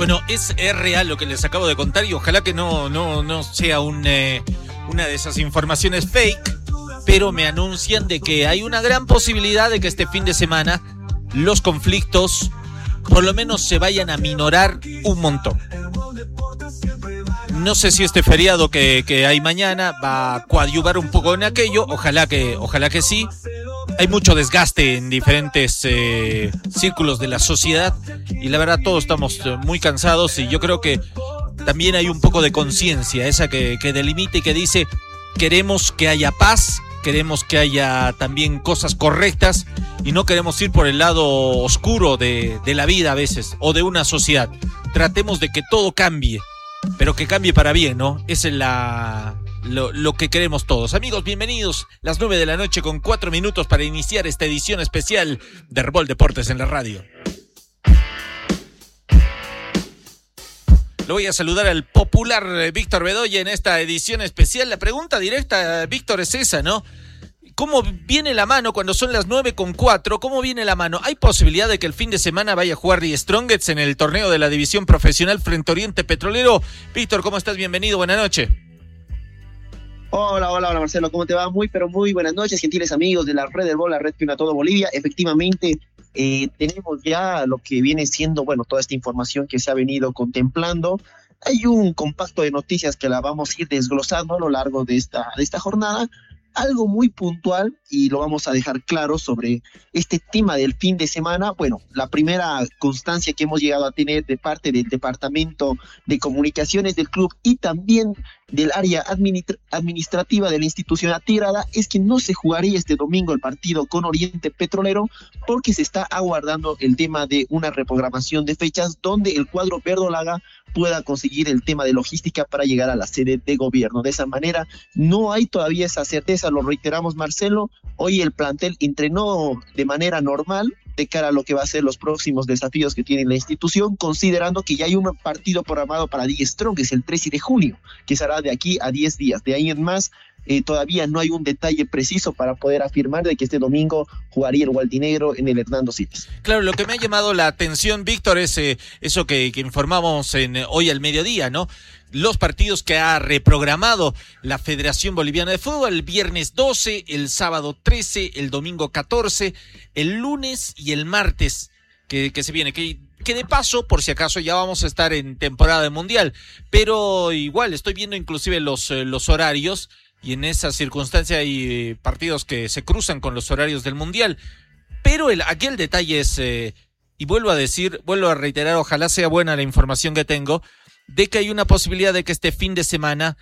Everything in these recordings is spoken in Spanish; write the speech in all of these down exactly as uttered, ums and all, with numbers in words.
Bueno, es, es real lo que les acabo de contar y ojalá que no, no, no sea un, eh, una de esas informaciones fake, pero me anuncian de que hay una gran posibilidad de que este fin de semana los conflictos por lo menos se vayan a minorar un montón. No sé si este feriado que, que hay mañana va a coadyuvar un poco en aquello, ojalá que, ojalá que sí. Hay mucho desgaste en diferentes eh, círculos de la sociedad y la verdad todos estamos muy cansados y yo creo que también hay un poco de conciencia, esa que, que delimita y que dice queremos que haya paz, queremos que haya también cosas correctas y no queremos ir por el lado oscuro de, de la vida a veces o de una sociedad. Tratemos de que todo cambie, pero que cambie para bien, ¿no? Esa es la... Lo, lo que queremos todos. Amigos, bienvenidos. Las nueve de la noche con cuatro minutos para iniciar esta edición especial de Herbol Deportes en la radio. Lo voy a saludar al popular Víctor Bedoya en esta edición especial. La pregunta directa, Víctor, es esa, ¿no? ¿Cómo viene la mano cuando son las nueve con cuatro? ¿Cómo viene la mano? ¿Hay posibilidad de que el fin de semana vaya a jugar The Strongest en el torneo de la división profesional frente Oriente Petrolero? Víctor, ¿cómo estás? Bienvenido, buenas noches. Hola, hola, hola Marcelo, ¿cómo te va? Muy, pero muy buenas noches, gentiles amigos de la red del Bol, la red que une a todo Bolivia. Efectivamente, eh, tenemos ya lo que viene siendo, bueno, toda esta información que se ha venido contemplando. Hay un compacto de noticias que la vamos a ir desglosando a lo largo de esta, de esta jornada. Algo muy puntual y lo vamos a dejar claro sobre este tema del fin de semana. Bueno, la primera constancia que hemos llegado a tener de parte del Departamento de Comunicaciones del club y también del área administra- administrativa de la institución atigrada es que no se jugaría este domingo el partido con Oriente Petrolero porque se está aguardando el tema de una reprogramación de fechas donde el cuadro verdolaga pueda conseguir el tema de logística para llegar a la sede de gobierno. De esa manera no hay todavía esa certeza, lo reiteramos Marcelo, hoy el plantel entrenó de manera normal de cara a lo que va a ser los próximos desafíos que tiene la institución, considerando que ya hay un partido programado para The Strong, que es el trece de junio, que será de aquí a diez días. De ahí en más, eh, todavía no hay un detalle preciso para poder afirmar de que este domingo jugaría el Gualdinegro en el Hernando Siles. Claro, lo que me ha llamado la atención, Víctor, es eh, eso que, que informamos en, eh, hoy al mediodía, ¿no? Los partidos que ha reprogramado la Federación Boliviana de Fútbol, el viernes doce, el sábado trece, el domingo catorce, el lunes y el martes que, que se viene, que, que de paso, por si acaso, ya vamos a estar en temporada de mundial, pero igual estoy viendo inclusive los, eh, los horarios y en esa circunstancia hay partidos que se cruzan con los horarios del mundial, pero el, aquí el detalle es, eh, y vuelvo a decir, vuelvo a reiterar, ojalá sea buena la información que tengo, de que hay una posibilidad de que este fin de semana,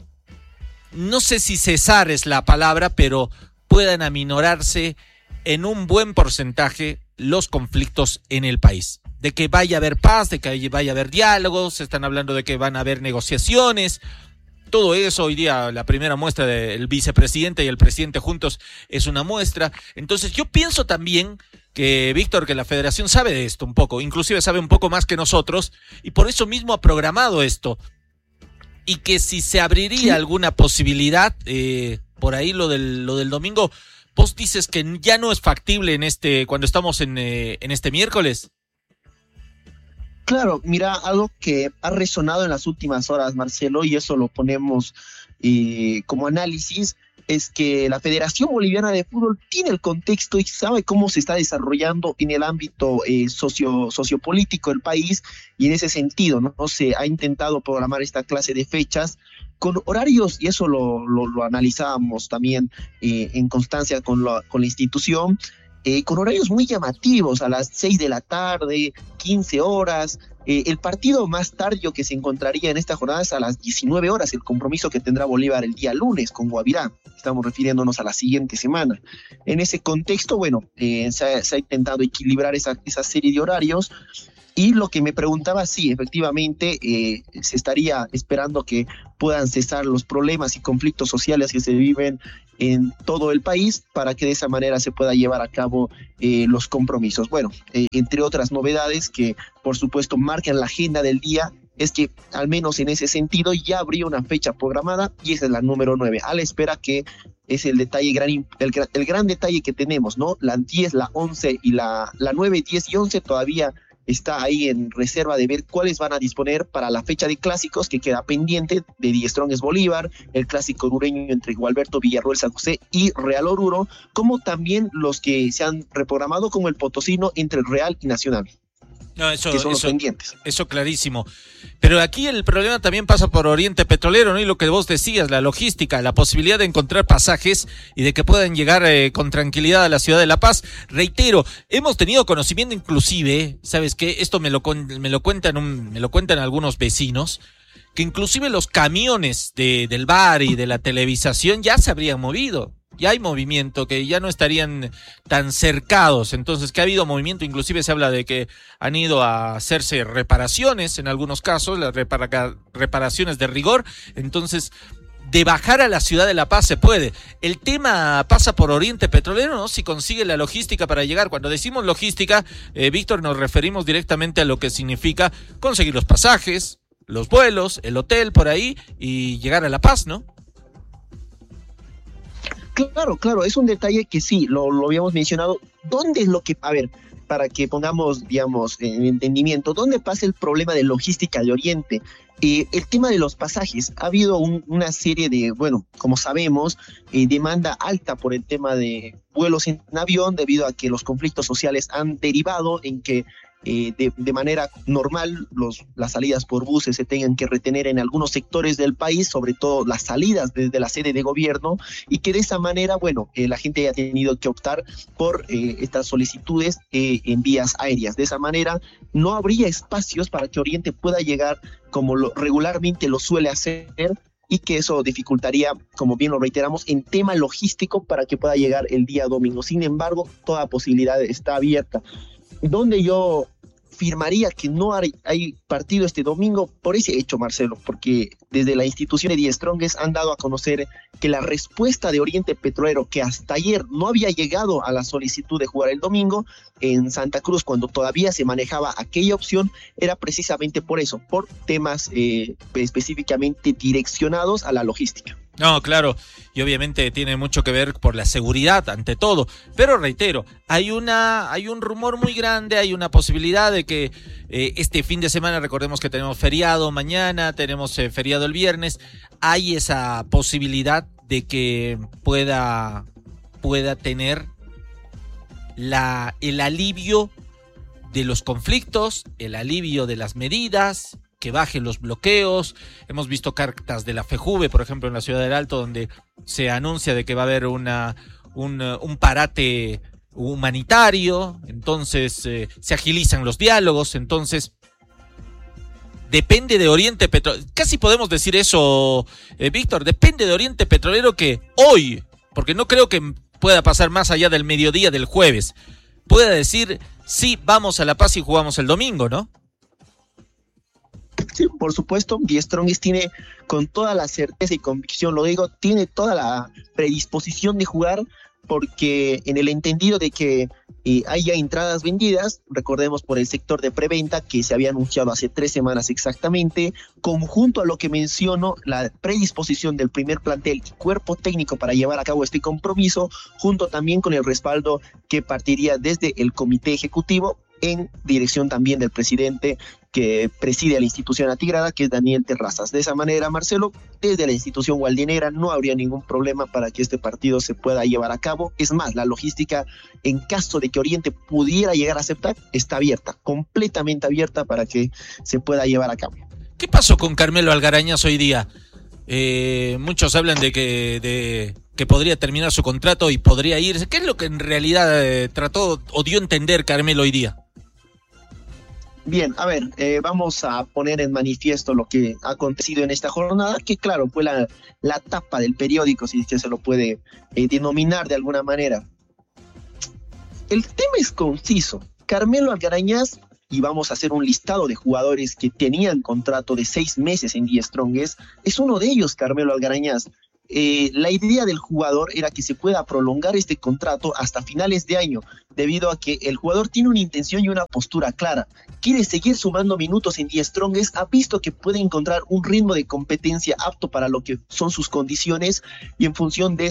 no sé si cesar es la palabra, pero puedan aminorarse en un buen porcentaje los conflictos en el país. De que vaya a haber paz, de que vaya a haber diálogos, se están hablando de que van a haber negociaciones. Todo eso hoy día, la primera muestra del vicepresidente y el presidente juntos es una muestra. Entonces yo pienso también que, Víctor, que la federación sabe de esto un poco, inclusive sabe un poco más que nosotros, y por eso mismo ha programado esto. Y que si se abriría sí. alguna posibilidad, eh, por ahí lo del, lo del domingo, vos dices que ya no es factible en este, cuando estamos en, eh, en este miércoles. Claro, mira, algo que ha resonado en las últimas horas, Marcelo, y eso lo ponemos eh, como análisis, es que la Federación Boliviana de Fútbol tiene el contexto y sabe cómo se está desarrollando en el ámbito eh, socio, sociopolítico del país, y en ese sentido, ¿no? se ha intentado programar esta clase de fechas con horarios, y eso lo, lo, lo analizábamos también eh, en constancia con la, con la institución, Eh, con horarios muy llamativos, a las seis de la tarde, quince horas. Eh, el partido más tardío que se encontraría en esta jornada es a las diecinueve horas, el compromiso que tendrá Bolívar el día lunes con Guavirá. Estamos refiriéndonos a la siguiente semana. En ese contexto, bueno, eh, se, ha, se ha intentado equilibrar esa, esa serie de horarios. Y lo que me preguntaba, sí, efectivamente, eh, se estaría esperando que puedan cesar los problemas y conflictos sociales que se viven en todo el país para que de esa manera se pueda llevar a cabo eh, los compromisos. Bueno, eh, entre otras novedades que por supuesto marcan la agenda del día, es que al menos en ese sentido ya habría una fecha programada y esa es la número nueve, a la espera que es el detalle gran, el, el gran detalle que tenemos, ¿no? La diez, la once y la, la nueve, diez y once todavía está ahí en reserva de ver cuáles van a disponer para la fecha de clásicos que queda pendiente de Die Strongest Bolívar, el clásico orureño entre Gualberto Villarroel San José y Real Oruro, como también los que se han reprogramado como el potosino entre el Real y Nacional. No, eso, que son los eso, pendientes. Eso clarísimo. Pero aquí el problema también pasa por Oriente Petrolero, ¿no? Y lo que vos decías, la logística, la posibilidad de encontrar pasajes y de que puedan llegar eh, con tranquilidad a la ciudad de La Paz. Reitero, hemos tenido conocimiento inclusive, ¿sabes qué? Esto me lo, me lo cuentan un, me lo cuentan algunos vecinos, que inclusive los camiones de, del bar y de la televisación ya se habrían movido. Ya hay movimiento, que ya no estarían tan cercados, entonces que ha habido movimiento, inclusive se habla de que han ido a hacerse reparaciones en algunos casos, las repara- reparaciones de rigor, entonces de bajar a la ciudad de La Paz se puede. El tema pasa por Oriente Petrolero, ¿no? Si consigue la logística para llegar. Cuando decimos logística, eh, Víctor, nos referimos directamente a lo que significa conseguir los pasajes, los vuelos, el hotel por ahí y llegar a La Paz, ¿no? Claro, claro, es un detalle que sí, lo, lo habíamos mencionado. ¿Dónde es lo que, a ver, para que pongamos, digamos, en entendimiento, dónde pasa el problema de logística de Oriente? Eh, el tema de los pasajes, ha habido un, una serie de, bueno, como sabemos, eh, demanda alta por el tema de vuelos en avión debido a que los conflictos sociales han derivado en que Eh, de, de manera normal los, las salidas por buses se tengan que retener en algunos sectores del país, sobre todo las salidas desde la sede de gobierno, y que de esa manera, bueno, eh, la gente haya tenido que optar por eh, estas solicitudes eh, en vías aéreas. De esa manera no habría espacios para que Oriente pueda llegar como lo, regularmente lo suele hacer, y que eso dificultaría, como bien lo reiteramos, en tema logístico para que pueda llegar el día domingo. Sin embargo, toda posibilidad está abierta. Donde yo firmaría que no hay, hay partido este domingo por ese hecho, Marcelo, porque desde la institución de Die Strongest han dado a conocer que la respuesta de Oriente Petrolero, que hasta ayer no había llegado a la solicitud de jugar el domingo en Santa Cruz, cuando todavía se manejaba aquella opción, era precisamente por eso, por temas eh, específicamente direccionados a la logística. No, claro, y obviamente tiene mucho que ver por la seguridad ante todo, pero reitero, hay una, hay un rumor muy grande, hay una posibilidad de que eh, este fin de semana, recordemos que tenemos feriado mañana, tenemos eh, feriado el viernes, hay esa posibilidad de que pueda, pueda tener la, el alivio de los conflictos, el alivio de las medidas, que bajen los bloqueos. Hemos visto cartas de la FEJUVE, por ejemplo, en la Ciudad del Alto, donde se anuncia de que va a haber una un, un parate humanitario, entonces eh, se agilizan los diálogos, entonces depende de Oriente Petrolero, casi podemos decir eso, eh, Víctor, depende de Oriente Petrolero que hoy, porque no creo que pueda pasar más allá del mediodía del jueves, pueda decir, sí, vamos a La Paz y jugamos el domingo, ¿no? Sí, por supuesto, Die Strongest tiene con toda la certeza y convicción, lo digo, tiene toda la predisposición de jugar, porque en el entendido de que eh, haya entradas vendidas, recordemos por el sector de preventa que se había anunciado hace tres semanas exactamente, conjunto a lo que menciono, la predisposición del primer plantel y cuerpo técnico para llevar a cabo este compromiso, junto también con el respaldo que partiría desde el comité ejecutivo, en dirección también del presidente que preside la institución atigrada, que es Daniel Terrazas. De esa manera, Marcelo, desde la institución gualdinera no habría ningún problema para que este partido se pueda llevar a cabo. Es más, la logística, en caso de que Oriente pudiera llegar a aceptar, está abierta, completamente abierta para que se pueda llevar a cabo. ¿Qué pasó con Carmelo Algarañaz hoy día? Eh, muchos hablan de que, de que podría terminar su contrato y podría irse. ¿Qué es lo que en realidad eh, trató o dio a entender Carmelo hoy día? Bien, a ver, eh, vamos a poner en manifiesto lo que ha acontecido en esta jornada, que claro, fue la, la tapa del periódico, si se lo puede eh, denominar de alguna manera. El tema es conciso. Carmelo Algarañaz, y vamos a hacer un listado de jugadores que tenían contrato de seis meses en Die Strongest, es uno de ellos, Carmelo Algarañaz. Eh, la idea del jugador era que se pueda prolongar este contrato hasta finales de año, debido a que el jugador tiene una intención y una postura clara. Quiere seguir sumando minutos en Die Strongest, ha visto que puede encontrar un ritmo de competencia apto para lo que son sus condiciones, y en función de eso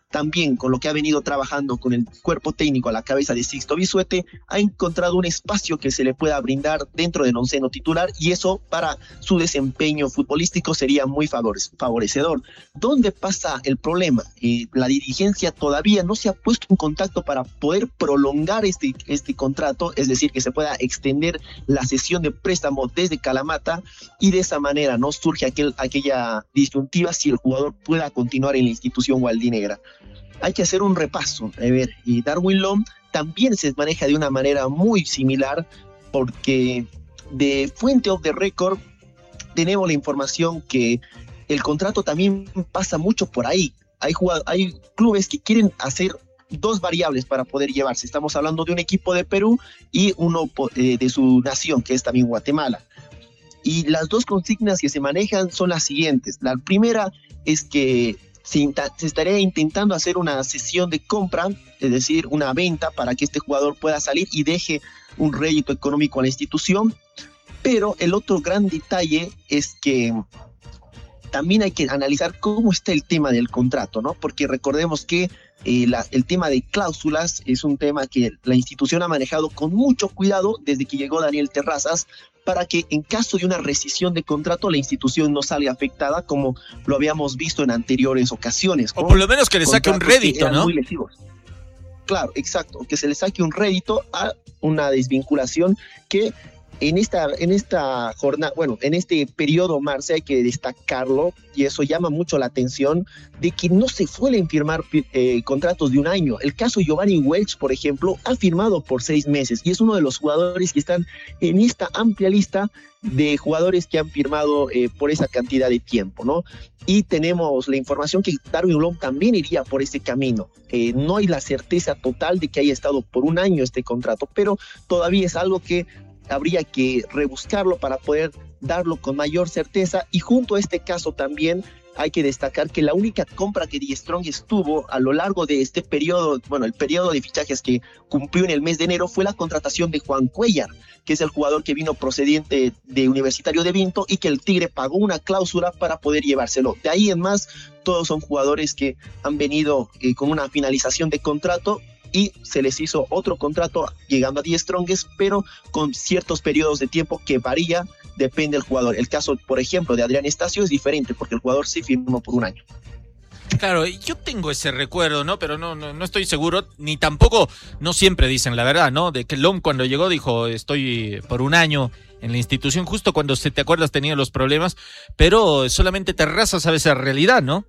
también con lo que ha venido trabajando con el cuerpo técnico a la cabeza de Sixto Bisuete, ha encontrado un espacio que se le pueda brindar dentro del onceno titular, y eso para su desempeño futbolístico sería muy favorecedor. ¿Dónde pasa el problema? Eh, la dirigencia todavía no se ha puesto en contacto para poder prolongar este, este contrato, es decir, que se pueda extender la sesión de préstamo desde Kalamata, y de esa manera no surge aquel, aquella disyuntiva si el jugador pueda continuar en la institución gualdinegra. Hay que hacer un repaso. A ver, y Darwin Lom también se maneja de una manera muy similar, porque de fuente of the record tenemos la información que el contrato también pasa mucho por ahí. Hay, jugado, hay clubes que quieren hacer dos variables para poder llevarse. Estamos hablando de un equipo de Perú y uno eh, de su nación, que es también Guatemala. Y las dos consignas que se manejan son las siguientes. La primera es que se, se estaría intentando hacer una sesión de compra, es decir, una venta para que este jugador pueda salir y deje un rédito económico a la institución. Pero el otro gran detalle es que también hay que analizar cómo está el tema del contrato, ¿no? Porque recordemos que eh, la, el tema de cláusulas es un tema que la institución ha manejado con mucho cuidado desde que llegó Daniel Terrazas, para que en caso de una rescisión de contrato la institución no salga afectada, como lo habíamos visto en anteriores ocasiones, ¿no? O por lo menos que le saque un rédito, ¿no? Muy lesivos. Claro, exacto, que se le saque un rédito a una desvinculación que en esta, en esta jornada, bueno, en este periodo, Marce, hay que destacarlo, y eso llama mucho la atención, de que no se suelen firmar eh, contratos de un año. El caso Giovanni Welch, por ejemplo, ha firmado por seis meses, y es uno de los jugadores que están en esta amplia lista de jugadores que han firmado eh, por esa cantidad de tiempo, ¿no? Y tenemos la información que Darwin Lom también iría por ese camino. Eh, no hay la certeza total de que haya estado por un año este contrato, pero todavía es algo que habría que rebuscarlo para poder darlo con mayor certeza. Y junto a este caso también hay que destacar que la única compra que Die Strong estuvo a lo largo de este periodo, bueno, el periodo de fichajes que cumplió en el mes de enero, fue la contratación de Juan Cuellar, que es el jugador que vino procedente de Universitario de Vinto y que el Tigre pagó una cláusula para poder llevárselo. De ahí en más, todos son jugadores que han venido eh, con una finalización de contrato, y se les hizo otro contrato llegando a Die Strongest, pero con ciertos periodos de tiempo que varía, depende del jugador. El caso, por ejemplo, de Adrián Estacio es diferente, porque el jugador sí firmó por un año. Claro, yo tengo ese recuerdo, ¿no? Pero no, no, no estoy seguro, ni tampoco, no siempre dicen la verdad, ¿no? De que Lom cuando llegó dijo, estoy por un año en la institución, justo cuando, si te acuerdas, tenía los problemas, pero solamente Terrazas sabe esa realidad, ¿no?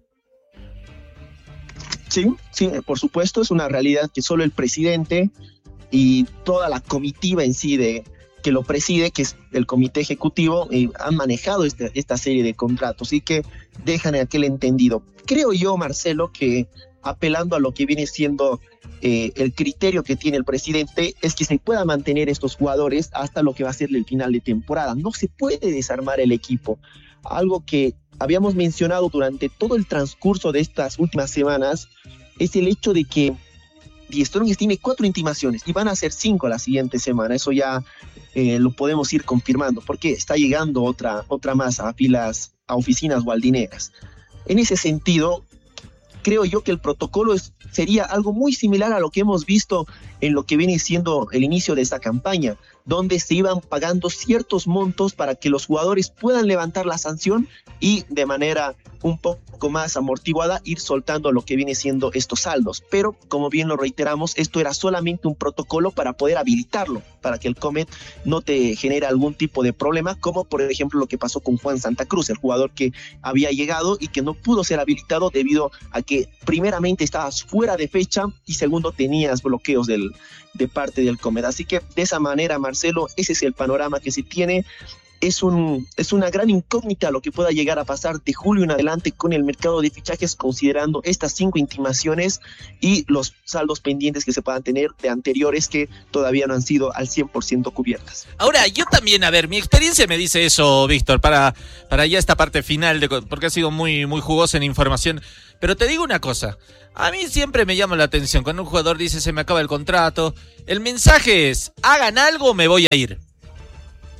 Sí, sí, por supuesto, es una realidad que solo el presidente y toda la comitiva en sí de que lo preside, que es el comité ejecutivo, eh, han manejado este, esta serie de contratos y que dejan aquel entendido. Creo yo, Marcelo, que apelando a lo que viene siendo eh, el criterio que tiene el presidente, es que se pueda mantener estos jugadores hasta lo que va a ser el final de temporada. No se puede desarmar el equipo, algo que habíamos mencionado durante todo el transcurso de estas últimas semanas, es el hecho de que Die Strongest tiene cuatro intimaciones y van a ser cinco la siguiente semana. Eso ya eh, lo podemos ir confirmando, porque está llegando otra, otra más a filas, a oficinas gualdineras. En ese sentido, creo yo que el protocolo es, sería algo muy similar a lo que hemos visto en lo que viene siendo el inicio de esta campaña, donde se iban pagando ciertos montos para que los jugadores puedan levantar la sanción y de manera un poco más amortiguada ir soltando lo que viene siendo estos saldos. Pero, como bien lo reiteramos, esto era solamente un protocolo para poder habilitarlo, para que el Comet no te genere algún tipo de problema, como por ejemplo lo que pasó con Juan Santa Cruz, el jugador que había llegado y que no pudo ser habilitado debido a que primeramente estabas fuera de fecha y segundo tenías bloqueos del, de parte del Comet. Así que de esa manera, Marcelo, ese es el panorama que se tiene. Es, un, es una gran incógnita lo que pueda llegar a pasar de julio en adelante con el mercado de fichajes, considerando estas cinco intimaciones y los saldos pendientes que se puedan tener de anteriores que todavía no han sido al cien por ciento cubiertas. Ahora, yo también, a ver, mi experiencia me dice eso, Víctor, para, para ya esta parte final, de, porque ha sido muy, muy jugosa en información, pero te digo una cosa, a mí siempre me llama la atención cuando un jugador dice se me acaba el contrato, el mensaje es, hagan algo, me voy a ir.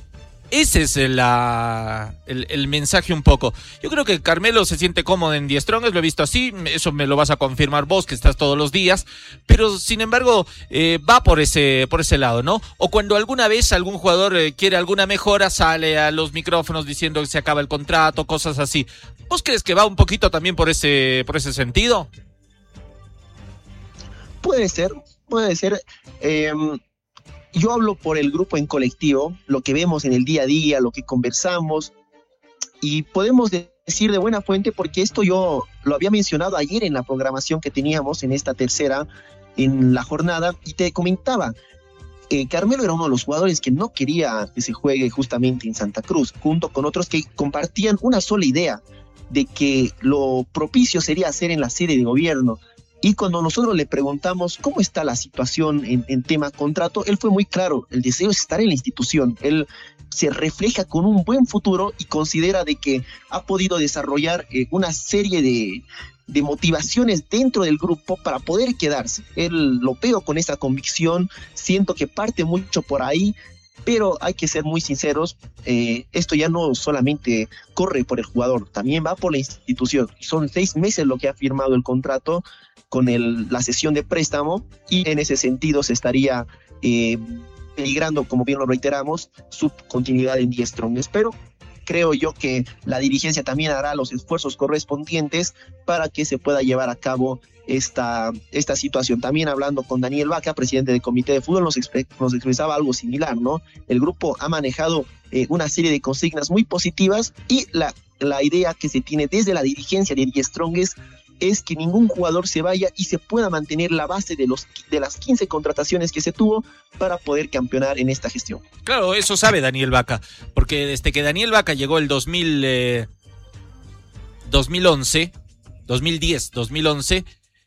Ese es la, el, el mensaje un poco. Yo creo que Carmelo se siente cómodo en Die Strongest, lo he visto así, eso me lo vas a confirmar vos, que estás todos los días, pero sin embargo eh, va por ese, por ese lado, ¿no? O cuando alguna vez algún jugador eh, quiere alguna mejora, sale a los micrófonos diciendo que se acaba el contrato, cosas así. ¿Vos crees que va un poquito también por ese, por ese sentido? Puede ser, puede ser. Eh... Yo hablo por el grupo en colectivo, lo que vemos en el día a día, lo que conversamos, y podemos decir de buena fuente, porque esto yo lo había mencionado ayer en la programación que teníamos en esta tercera, en la jornada, y te comentaba, eh, Carmelo era uno de los jugadores que no quería que se juegue justamente en Santa Cruz, junto con otros que compartían una sola idea, de que lo propicio sería hacer en la sede de gobierno. Y cuando nosotros le preguntamos cómo está la situación en, en tema contrato, él fue muy claro, el deseo es estar en la institución, él se refleja con un buen futuro y considera de que ha podido desarrollar eh, una serie de, de motivaciones dentro del grupo para poder quedarse. Él lo veo con esa convicción, siento que parte mucho por ahí, pero hay que ser muy sinceros, eh, esto ya no solamente corre por el jugador, también va por la institución. Son seis meses lo que ha firmado el contrato con el, la sesión de préstamo, y en ese sentido se estaría eh, peligrando, como bien lo reiteramos, su continuidad en Die Strongest. Pero creo yo que la dirigencia también hará los esfuerzos correspondientes para que se pueda llevar a cabo esta, esta situación. También hablando con Daniel Vaca, presidente del Comité de Fútbol, nos, expre, nos expresaba algo similar, ¿no? El grupo ha manejado eh, una serie de consignas muy positivas, y la, la idea que se tiene desde la dirigencia de Die Strongest es que ningún jugador se vaya y se pueda mantener la base de, los, de las quince contrataciones que se tuvo para poder campeonar en esta gestión. Claro, eso sabe Daniel Vaca, porque desde que Daniel Vaca llegó el dos mil, eh, dos mil once, dos mil diez, dos mil once,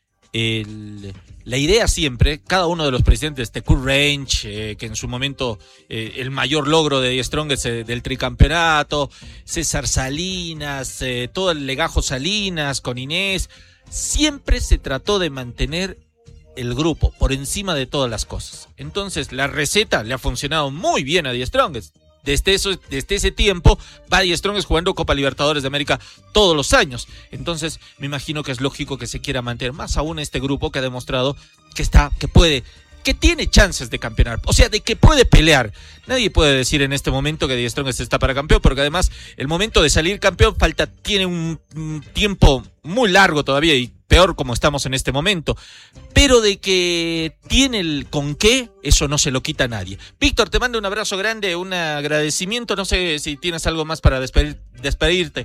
el, la idea siempre, cada uno de los presidentes, de Kurt Range, eh, que en su momento eh, el mayor logro de Die Strongest eh, del tricampeonato, César Salinas, eh, todo el legajo Salinas con Inés, siempre se trató de mantener el grupo por encima de todas las cosas. Entonces la receta le ha funcionado muy bien a Die Strongest. Desde, eso, desde ese tiempo va Die Strongest jugando Copa Libertadores de América todos los años. Entonces me imagino que es lógico que se quiera mantener, más aún este grupo que ha demostrado que está, que puede, que tiene chances de campeonar, o sea, de que puede pelear. Nadie puede decir en este momento que Die Strongest está para campeón, porque además el momento de salir campeón falta, tiene un, un tiempo muy largo todavía, y peor como estamos en este momento, pero de que tiene el con qué, eso no se lo quita a nadie. Víctor, te mando un abrazo grande, un agradecimiento, no sé si tienes algo más para despedir, despedirte.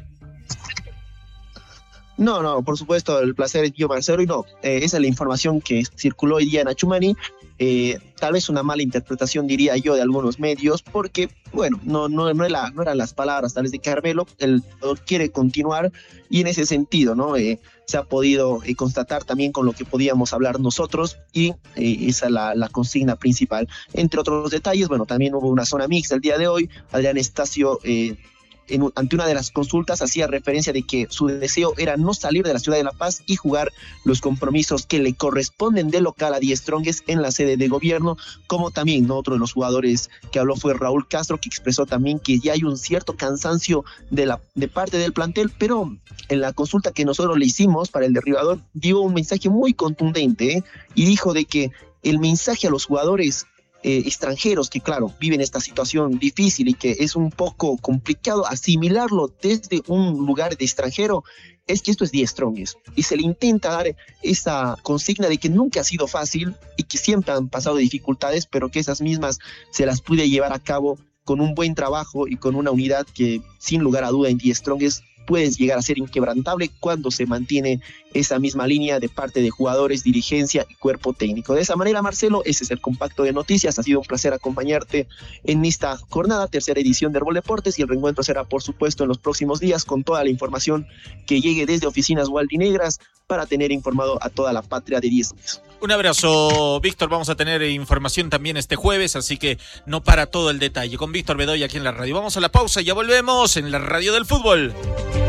No, no, por supuesto, el placer es mío, Marcelo, y no, eh, esa es la información que circuló hoy día en Achumani. Eh, tal vez una mala interpretación, diría yo, de algunos medios, porque, bueno, no, no, no, era, no eran las palabras tal vez de Carmelo, él quiere continuar, y en ese sentido, ¿no? Eh, se ha podido eh, constatar también con lo que podíamos hablar nosotros, y eh, esa es la, la consigna principal. Entre otros detalles, bueno, también hubo una zona mixta el día de hoy. Adrián Estacio, eh, En, ante una de las consultas, hacía referencia de que su deseo era no salir de la ciudad de La Paz y jugar los compromisos que le corresponden de local a Die Strongest en la sede de gobierno, como también, ¿no? Otro de los jugadores que habló fue Raúl Castro, que expresó también que ya hay un cierto cansancio de, la, de parte del plantel, pero en la consulta que nosotros le hicimos para el derribador dio un mensaje muy contundente, ¿eh? Y dijo de que el mensaje a los jugadores Eh, extranjeros que, claro, viven esta situación difícil y que es un poco complicado asimilarlo desde un lugar de extranjero, es que esto es Die Strongest, y se le intenta dar esa consigna de que nunca ha sido fácil y que siempre han pasado dificultades, pero que esas mismas se las puede llevar a cabo con un buen trabajo y con una unidad que, sin lugar a duda, en Die Strongest puedes llegar a ser inquebrantable cuando se mantiene esa misma línea de parte de jugadores, dirigencia y cuerpo técnico. De esa manera, Marcelo, ese es el compacto de noticias. Ha sido un placer acompañarte en esta jornada, tercera edición de Herbol Deportes, y el reencuentro será, por supuesto, en los próximos días con toda la información que llegue desde oficinas gualdinegras para tener informado a toda la patria de diez días. Un abrazo, Víctor. Vamos a tener información también este jueves, así que no para todo el detalle. Con Víctor Bedoya aquí en la radio. Vamos a la pausa y ya volvemos en la radio del fútbol.